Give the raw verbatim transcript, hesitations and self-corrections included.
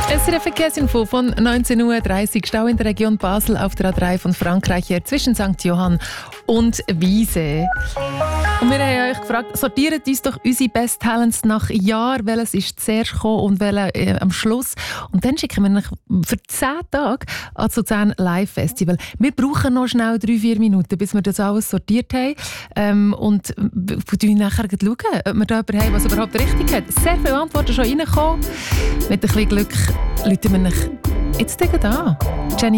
S R F Verkehrsinfo von neunzehn Uhr dreißig. Stau in der Region Basel auf der A drei von Frankreich her zwischen Sankt Johann und Wiese. Und wir haben euch gefragt, sortiert uns doch unsere Best Talents nach Jahr, welches ist zuerst gekommen und welches äh, am Schluss. Und dann schicken wir euch für zehn Tage an das Luzern Live Festival. Wir brauchen noch schnell drei, vier Minuten, bis wir das alles sortiert haben. Ähm, und wir nachher schauen, ob wir da jemanden haben, was überhaupt richtig hat. Sehr viele Antworten schon reingekommen. Mit ein bisschen Glück läuten wir euch jetzt an. Jenny